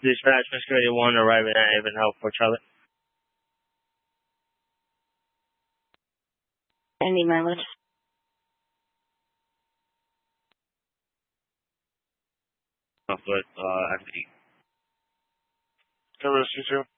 Dispatch, Mr. 81, arriving at Ivanhoe for Charlotte. Any mileage? Southwest, Acme. Service, 2-0.